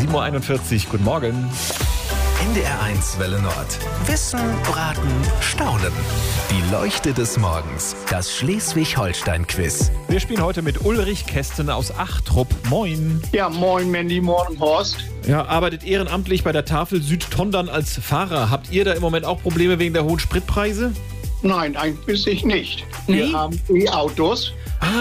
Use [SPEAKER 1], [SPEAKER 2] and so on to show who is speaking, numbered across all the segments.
[SPEAKER 1] 7.41 Uhr, guten Morgen.
[SPEAKER 2] NDR1 Welle Nord. Wissen, Raten, Staunen. Die Leuchte des Morgens. Das Schleswig-Holstein-Quiz.
[SPEAKER 1] Wir spielen heute mit Ulrich Kästen aus Achtrup. Moin.
[SPEAKER 3] Ja, moin Mandy, moin Horst.
[SPEAKER 1] Ja, arbeitet ehrenamtlich bei der Tafel Südtondern als Fahrer. Habt ihr da im Moment auch Probleme wegen der hohen Spritpreise?
[SPEAKER 3] Nein, eigentlich nicht.
[SPEAKER 1] Nee?
[SPEAKER 3] Wir haben E-Autos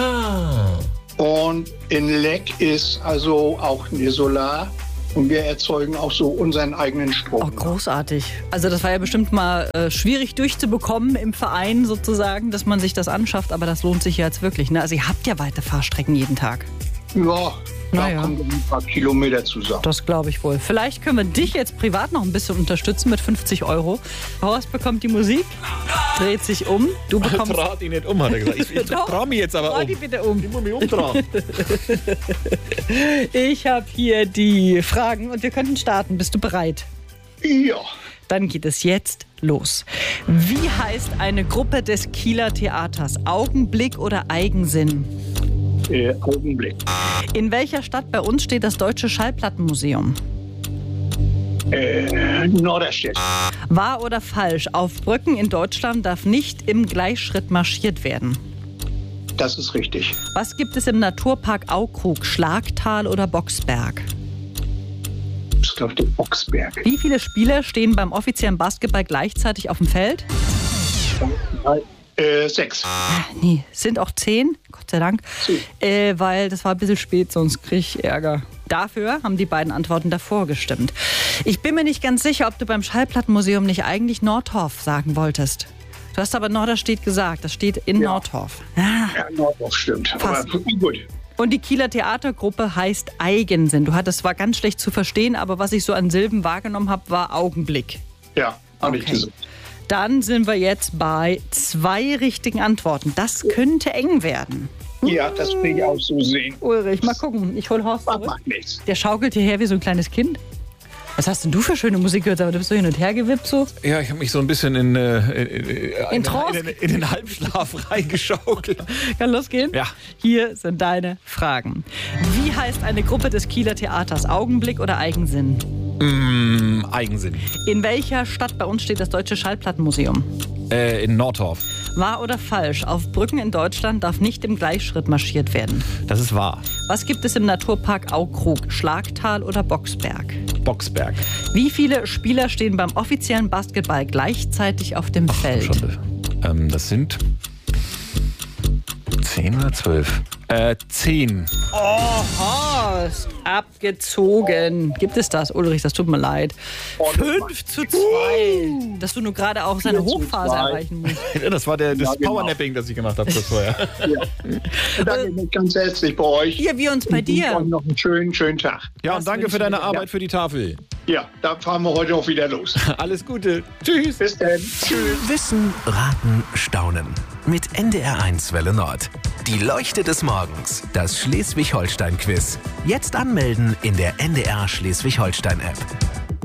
[SPEAKER 3] und in Leck ist also auch eine Solar. Und wir erzeugen auch so unseren eigenen Strom.
[SPEAKER 4] Oh, großartig. Also das war ja bestimmt mal schwierig durchzubekommen im Verein sozusagen, dass man sich das anschafft. Aber das lohnt sich ja jetzt wirklich. Ne? Also ihr habt ja weite Fahrstrecken jeden Tag.
[SPEAKER 3] Ja, da
[SPEAKER 4] Naja.
[SPEAKER 3] kommen ein paar Kilometer zusammen.
[SPEAKER 4] Das glaube ich wohl. Vielleicht können wir dich jetzt privat noch ein bisschen unterstützen mit 50 €. Horst bekommt die Musik, dreht sich um. Du bekommst...
[SPEAKER 1] Draht ihn nicht um, hat er gesagt. Ich
[SPEAKER 4] Doch.
[SPEAKER 1] trau mich jetzt aber
[SPEAKER 4] Dreh
[SPEAKER 1] um.
[SPEAKER 4] die bitte um.
[SPEAKER 1] Ich muss mich umdrehen.
[SPEAKER 4] Ich habe hier die Fragen und wir könnten starten. Bist du bereit?
[SPEAKER 3] Ja,
[SPEAKER 4] Dann geht es jetzt los. Wie heißt eine Gruppe des Kieler Theaters? Augenblick oder Eigensinn?
[SPEAKER 3] Augenblick.
[SPEAKER 4] In welcher Stadt bei uns steht das Deutsche Schallplattenmuseum?
[SPEAKER 3] Norderstedt.
[SPEAKER 4] Wahr oder falsch? Auf Brücken in Deutschland darf nicht im Gleichschritt marschiert werden.
[SPEAKER 3] Das ist richtig.
[SPEAKER 4] Was gibt es im Naturpark Aukrug? Schlagtal oder Boxberg?
[SPEAKER 3] Das ist, glaube ich, der Boxberg.
[SPEAKER 4] Wie viele Spieler stehen beim offiziellen Basketball gleichzeitig auf dem Feld?
[SPEAKER 3] 6.
[SPEAKER 4] Nee, sind auch 10, Gott sei Dank,
[SPEAKER 3] 10.
[SPEAKER 4] weil das war ein bisschen spät, sonst kriege ich Ärger. Dafür haben die beiden Antworten davor gestimmt. Ich bin mir nicht ganz sicher, ob du beim Schallplattenmuseum nicht eigentlich Nordhof sagen wolltest. Du hast aber Norderstedt gesagt, das steht in
[SPEAKER 3] Ja.
[SPEAKER 4] Nordhof.
[SPEAKER 3] Ja, Nordorf stimmt.
[SPEAKER 4] Fast.
[SPEAKER 3] Aber gut.
[SPEAKER 4] Und die Kieler Theatergruppe heißt Eigensinn. Das war ganz schlecht zu verstehen, aber was ich so an Silben wahrgenommen habe, war Augenblick.
[SPEAKER 3] Ja, habe ich
[SPEAKER 4] Okay.
[SPEAKER 3] gesagt.
[SPEAKER 4] Dann sind wir jetzt bei 2 richtigen Antworten. Das könnte eng werden.
[SPEAKER 3] Ja, das will ich auch so sehen.
[SPEAKER 4] Ulrich, mal gucken. Ich hol Horst zurück.
[SPEAKER 3] Macht nichts.
[SPEAKER 4] Der schaukelt hierher wie so ein kleines Kind. Was hast denn du für schöne Musik gehört? Aber du bist so hin und her gewippt so.
[SPEAKER 1] Ja, ich habe mich so ein bisschen in
[SPEAKER 4] Trance?
[SPEAKER 1] in den Halbschlaf reingeschaukelt.
[SPEAKER 4] Kann losgehen?
[SPEAKER 1] Ja.
[SPEAKER 4] Hier sind deine Fragen. Wie heißt eine Gruppe des Kieler Theaters? Augenblick oder Eigensinn?
[SPEAKER 1] Eigensinn.
[SPEAKER 4] In welcher Stadt bei uns steht das Deutsche Schallplattenmuseum?
[SPEAKER 1] In Nordhof.
[SPEAKER 4] Wahr oder falsch? Auf Brücken in Deutschland darf nicht im Gleichschritt marschiert werden.
[SPEAKER 1] Das ist wahr.
[SPEAKER 4] Was gibt es im Naturpark Aukrug? Schlagtal oder Boxberg?
[SPEAKER 1] Boxberg.
[SPEAKER 4] Wie viele Spieler stehen beim offiziellen Basketball gleichzeitig auf dem Feld?
[SPEAKER 1] Das sind 10 oder 12? 10.
[SPEAKER 4] Oh, Horst, abgezogen. Gibt es das, Ulrich? Das tut mir leid. 5:2. Dass du nur gerade auch seine
[SPEAKER 3] 4:2.
[SPEAKER 4] Hochphase erreichen musst.
[SPEAKER 1] Das war das
[SPEAKER 3] Ja, genau.
[SPEAKER 1] Powernapping, das ich gemacht habe kurz vorher.
[SPEAKER 3] Ja. Ich bedanke mich ganz herzlich bei euch.
[SPEAKER 4] Hier, wir uns bei
[SPEAKER 3] Ich wünsche
[SPEAKER 4] dir.
[SPEAKER 3] euch noch einen schönen Tag.
[SPEAKER 1] Ja,
[SPEAKER 4] Das
[SPEAKER 1] und danke
[SPEAKER 4] wünschen
[SPEAKER 1] für deine
[SPEAKER 4] wir dir.
[SPEAKER 1] Arbeit für die Tafel.
[SPEAKER 3] Ja, da fahren wir heute auch wieder los.
[SPEAKER 1] Alles Gute. Tschüss.
[SPEAKER 3] Bis dann. Tschüss.
[SPEAKER 2] Wissen, Raten, Staunen. Mit NDR1 Welle Nord. Die Leuchte des Morgens. Das Schleswig-Holstein-Quiz. Jetzt anmelden in der NDR Schleswig-Holstein-App.